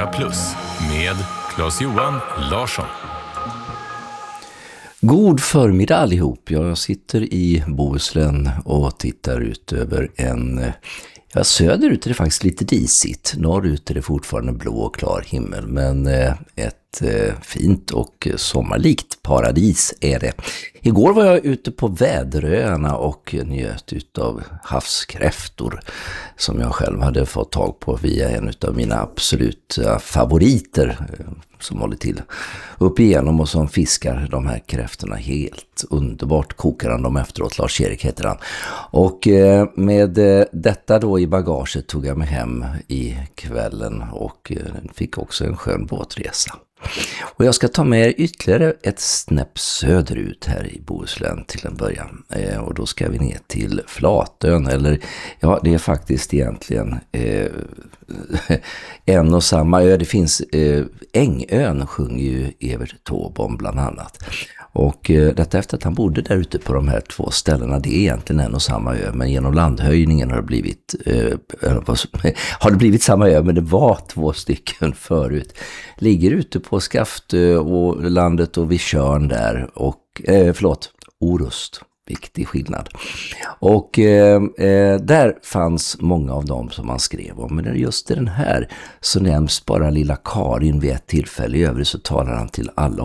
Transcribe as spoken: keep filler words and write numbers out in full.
fyra plus med Claes-Johan Larsson. God förmiddag allihop. Jag sitter i Bohuslän och tittar ut över en... Ja, söderut är det faktiskt lite disigt. Norrut är det fortfarande blå och klar himmel. Men ett fint och sommarlikt paradis är det. Igår var jag ute på Väderöarna och njöt utav havskräftor som jag själv hade fått tag på via en av mina absoluta favoriter som håller till upp igenom och som fiskar de här kräftorna helt underbart. Kokar han dem efteråt, Lars-Erik heter han. Och med detta då i bagaget tog jag mig hem i kvällen och fick också en skön båtresa. Och jag ska ta med er ytterligare ett snäpp söderut här i Bohuslän till en början. Eh, och då ska vi ner till Flatön, eller ja, det är faktiskt egentligen eh, en och samma ö. Det finns eh, Ängön sjunger ju Evert Taube om bland annat. Och eh, detta efter att han bodde där ute på de här två ställena, det är egentligen en och samma ö, men genom landhöjningen har det blivit eh, har det blivit samma ö, men det var två stycken förut. Ligger ute på Skaftö och landet och vid Tjörn där och eh, förlåt, Orust. Viktig skillnad. Och eh, där fanns många av dem som man skrev om. Men just i den här så nämns bara lilla Karin vid ett tillfälle. I övrigt så talar han till alla